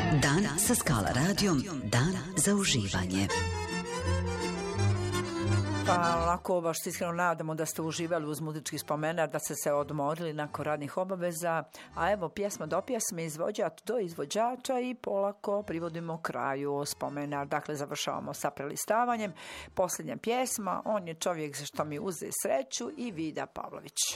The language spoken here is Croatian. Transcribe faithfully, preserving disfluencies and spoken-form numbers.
Dan sa Skala radijom, dan za uživanje. Pa lako, baš se iskreno nadamo da ste uživali uz muzički spomenar, da ste se odmorili nakon radnih obaveza, a evo pjesma do pjesme, izvođač do izvođača i polako privodimo kraju spomenar. Dakle, završavamo sa prelistavanjem. Posljednja pjesma, on je čovjek za što mi uze sreću i Vida Pavlović.